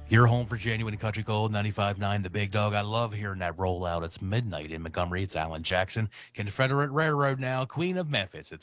You're home for Genuine Country Gold 95.9 The Big Dog. I love hearing that rollout. It's midnight in Montgomery. It's Alan Jackson, Confederate Railroad now, Queen of Memphis. It's